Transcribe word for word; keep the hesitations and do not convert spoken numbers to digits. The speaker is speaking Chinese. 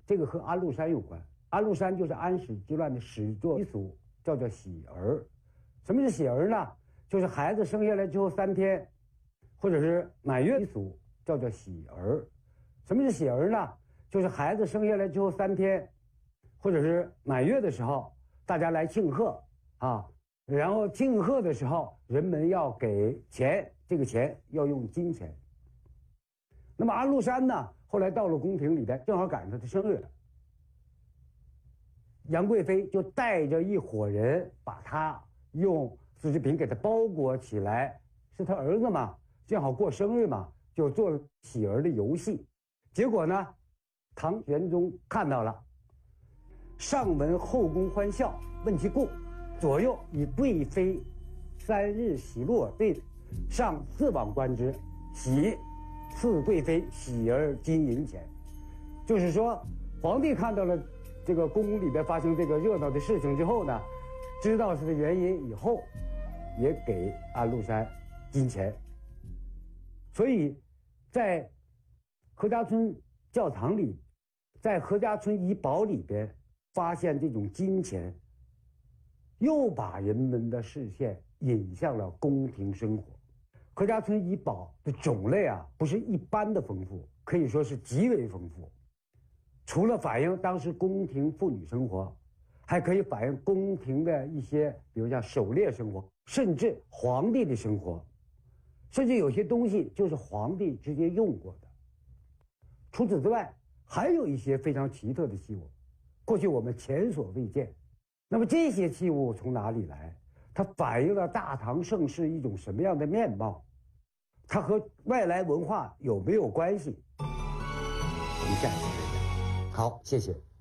这个和安禄山有关。安禄山就是安史之乱的始作习俗，叫做喜儿。什么是喜儿呢？就是孩子生下来之后三天，或者是满月习俗，叫做喜儿。什么是喜儿呢？就是孩子生下来之后三天，或者是满月的时候，大家来庆贺啊。然后庆贺的时候，人们要给钱，这个钱要用金钱。那么安禄山呢，后来到了宫廷里边，正好赶上他的生日，杨贵妃就带着一伙人，把他用丝织品给他包裹起来，是他儿子嘛，正好过生日嘛，就做了喜儿的游戏。结果呢，唐玄宗看到了，上闻后宫欢笑，问其故。左右以贵妃三日喜怒耳对，上自往观之，喜赐贵妃喜儿金银钱。就是说，皇帝看到了这个宫里边发生这个热闹的事情之后呢，知道是的原因以后，也给安禄山金钱。所以，在何家村教堂里，在何家村遗宝里边发现这种金钱。又把人们的视线引向了宫廷生活。何家村遗宝的种类啊，不是一般的丰富，可以说是极为丰富。除了反映当时宫廷妇女生活，还可以反映宫廷的一些，比如像狩猎生活，甚至皇帝的生活，甚至有些东西就是皇帝直接用过的。除此之外，还有一些非常奇特的器物，过去我们前所未见。那么这些器物从哪里来？它反映了大唐盛世一种什么样的面貌？它和外来文化有没有关系？我们下一次再讲。好，谢谢。